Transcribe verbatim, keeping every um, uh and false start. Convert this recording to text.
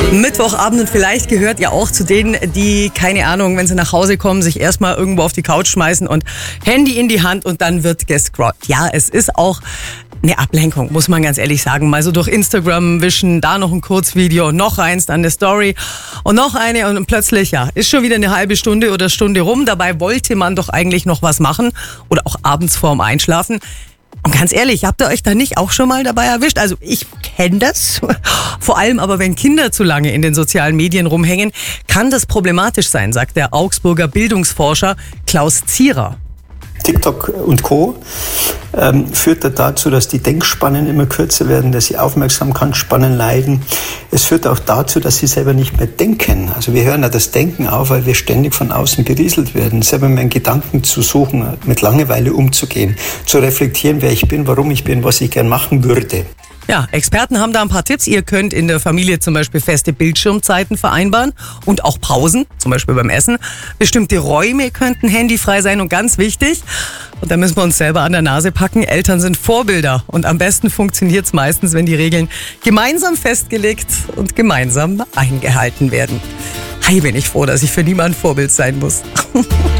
Mittwochabend und vielleicht gehört ihr auch zu denen, die, keine Ahnung, wenn sie nach Hause kommen, sich erstmal irgendwo auf die Couch schmeißen und Handy in die Hand und dann wird gescrollt. Ja, es ist auch eine Ablenkung, muss man ganz ehrlich sagen. Mal so durch Instagram wischen, da noch ein Kurzvideo, noch eins, dann eine Story und noch eine und plötzlich, ja, ist schon wieder eine halbe Stunde oder Stunde rum. Dabei wollte man doch eigentlich noch was machen oder auch abends vorm Einschlafen. Und ganz ehrlich, habt ihr euch da nicht auch schon mal dabei erwischt? Also ich kenne das. Vor allem aber, wenn Kinder zu lange in den sozialen Medien rumhängen, kann das problematisch sein, sagt der Augsburger Bildungsforscher Klaus Zierer. TikTok und Co. Ähm, führt dazu, dass die Denkspannen immer kürzer werden, dass die Aufmerksamkeitsspannen leiden. Es führt auch dazu, dass sie selber nicht mehr denken. Also wir hören ja das Denken auf, weil wir ständig von außen berieselt werden. Selber mit Gedanken zu suchen, mit Langeweile umzugehen, zu reflektieren, wer ich bin, warum ich bin, was ich gern machen würde. Ja, Experten haben da ein paar Tipps. Ihr könnt in der Familie zum Beispiel feste Bildschirmzeiten vereinbaren und auch Pausen, zum Beispiel beim Essen. Bestimmte Räume könnten handyfrei sein und ganz wichtig, und da müssen wir uns selber an der Nase packen, Eltern sind Vorbilder und am besten funktioniert es meistens, wenn die Regeln gemeinsam festgelegt und gemeinsam eingehalten werden. Hey, bin ich froh, dass ich für niemanden Vorbild sein muss.